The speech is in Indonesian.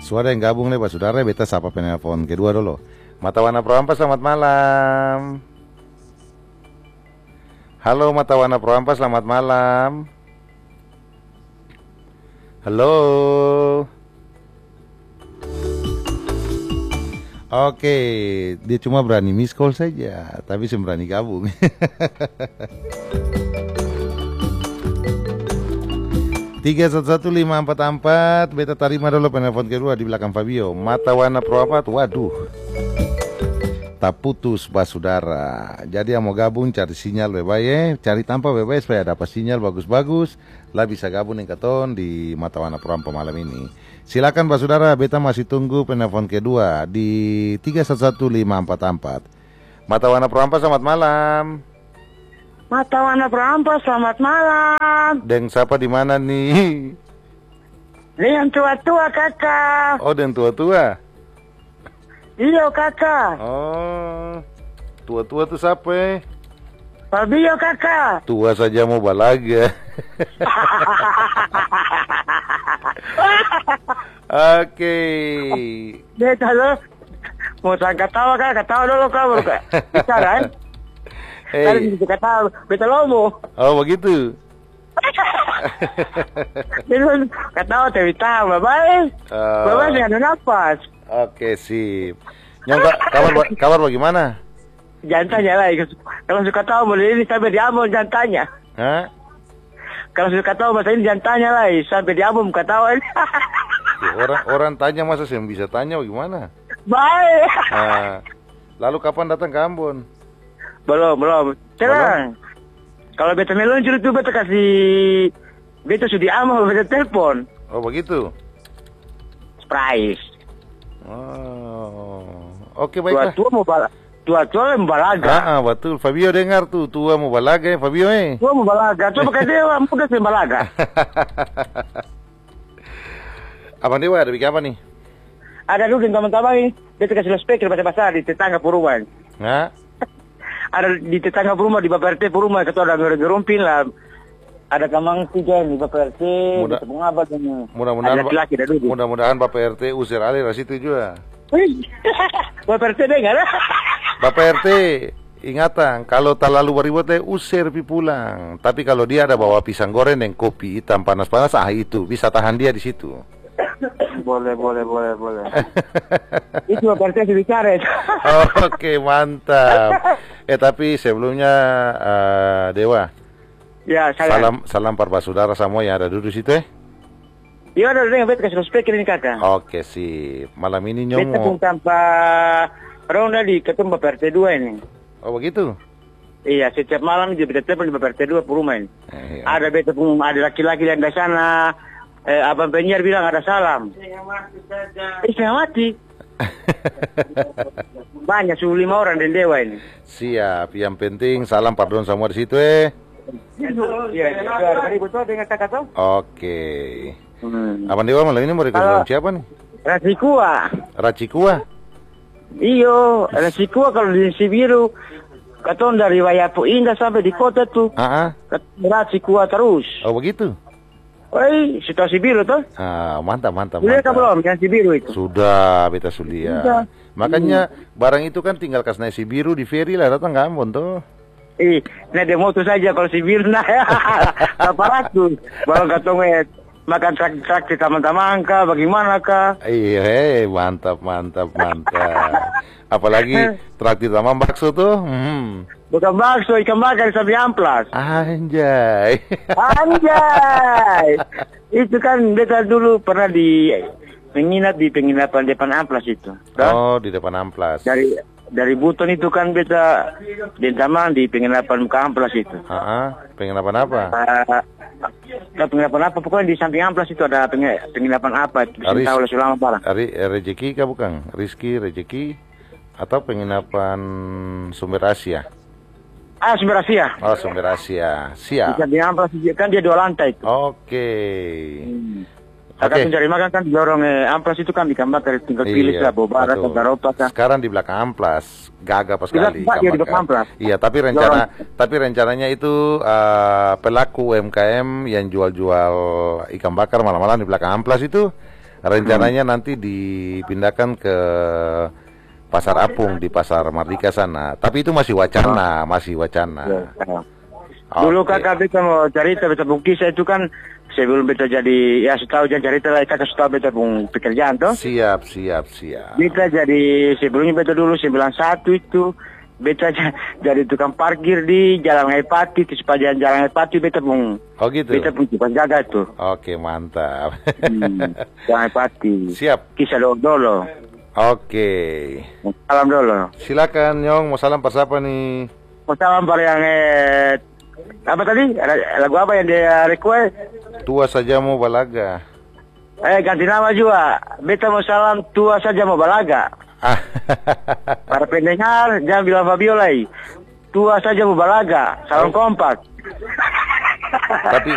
Suara yang gabung nih Pak Saudara, beta sapa penelpon kedua dulu. Mata Warna Proampas, selamat malam. Halo Mata Warna Proampas, selamat malam. Halo. Oke, dia cuma berani miss call saja, tapi saya berani gabung. 311544, beta terima dulu penelpon kedua di belakang Fabio. Mata Warna Proampas, waduh, tak putus Pak Saudara. Jadi yang mau gabung cari sinyal bebas, cari tanpa bebas supaya dapat sinyal bagus-bagus, lah bisa gabung dengan keton di Mata Warna Proampas malam ini. Silakan Pak Saudara, beta masih tunggu penelpon kedua di 311544. Mata Warna Proampas, selamat malam. Mata Warna Proampas, selamat malam. Deng siapa di mana nih? Dengan tua-tua kakak. Oh, deng tua-tua. Iya kakak. Oh, tua-tua tuh siapa? Fabio kakak. Tua saja mau balaga. Oke. Beta lo. Mau saya ketawa kak, ketawa dulu kamu kak. Bicara kan? Tadi bisa ketawa, beta lomo. Oh begitu. Jadi ketawa tapi tahu, bye. Bye dengan nafas. Oke sip. Nyong kabar bagaimana? Jantanya lah. Kalau suka tahu boleh ini sampai di Ambon jantanya. Hah? Kalau suka tahu bahasa ini jantanya lah sampai di Ambon ketawa ini. Orang tanya masa saya bisa tanya bagaimana? Baik. Nah, lalu kapan datang ke Ambon? Belum. Tenang. Kalau beta meluncur itu beta kasih beta sudah amal beta telepon. Oh begitu. Surprise. Oh. Oke baiklah. Tua mau balaga. Betul. Fabio dengar tuh, tua mau balaga Fabio Tua mau balaga. Coba pakai dewa, muda sih balaga. Abang Dewa ada bikin apa nih? Ada dulu teman-teman ini. Beta kasih speaker bahasa di tetangga perumahan. Nah? Ada di tetangga rumah di Bapak RT rumah ketua ada ngerumpin lah. Ada kamang tiga di Bapak RT, mudah-mudahan Bapak RT usir alih dari situ juga. Bapak RT dengar? Bapak RT ingatan kalau terlalu beribut usir pi pulang. Tapi kalau dia ada bawa pisang goreng dan kopi hitam panas-panas, itu bisa tahan dia di situ. Boleh. Itu Bapak RT bicara. Oke, mantap. Tapi sebelumnya Dewa. Ya, salam para saudara semua yang ada duduk situ Iya, ada dengan beta kasih speaker ini kakak. Oke, sip. Malam ini nyomo. Beta pun tanpa ronda di ketum Bapak RT 2 ini. Oh, begitu? Iya, setiap malam dia beta telepon di Bapak RT 2 rumah ini. Ada beta pun ada laki-laki yang di sana. Abang penyiar bilang ada salam. Setengah mati. Banyak 5 orang dan Dewa ini. Siap, yang penting salam pardon semua di situ Iya, betul dengan kakak tahu. Oke. Abang Dewa malam ini mau rekomendasi siapa nih? Racikua. Iyo, Racikua kalau di Sibiru, katon dari Wayapu Indah sampai di kota tuh. Racikua terus. Oh begitu. Woi, situasi biru tuh. Mantap. Sudah belum yang si biru itu? Sudah, beta sudah. Makanya barang itu kan tinggal kasih si biru di ferry lah datang ke Ambon tuh. Nah dia moto saja kalau si biru nah. Aparatus. Baru katong makan trak-trak di teman-teman kah, bagaimana kah? Iya, mantap. Apalagi traktir taman bakso tuh. Bukan bakso, ikan bakar sampai amplas. Anjay. Itu kan beta dulu pernah menginap di penginapan depan amplas itu. Oh, di depan amplas. Dari Buton itu kan beta di taman di penginapan muka amplas itu. Penginapan apa? Penginapan apa? Pokoknya di samping amplas itu ada penginapan apa? Bisa tahu lah selama parah. Rezeki kah bukan? Rizki, Rezeki atau penginapan Sumber Asia? Sumber Asia. Oh, Sumber Asia. Siap. Di amplas kan dia 2 lantai itu. Oke. Kakak mencari makan kan dorong amplas itu kan ikan bakar tinggal pilih lah bobara atau garopa kan. Sekarang di belakang amplas gagah pas sekali ikan di belakang amplas. Iya, tapi rencananya itu pelaku UMKM yang jual-jual ikan bakar malam-malam di belakang amplas itu Rencananya nanti dipindahkan ke Pasar Apung di Pasar Mardika sana. Tapi itu masih wacana, masih wacana. Dulu kakak beta mau cerita beta pun kisah itu kan sebelum beta jadi ya setahu jangan cerita lah kakak setahu beta pun pekerjaan toh. Siap. Beta jadi sebelumnya beta dulu 91 itu beta jadi tukang parkir di Jalan Epati, di sepanjang Jalan Epati beta pun. Oh gitu. Beta pun cepat jaga tuh. Oke, mantap. Jalan Epati. Siap. Kisah dolo. Oke. Salam dulu. Silakan Nyong, mau salam siapa nih? Mau salam para yang apa tadi? Lagu apa yang dia request? Tua saja mau balaga. Ganti nama juga. Beta mau salam tua saja mau balaga. Para pendengar jangan bilang Fabio lagi. Tua saja mau balaga. Salam kompak. Tapi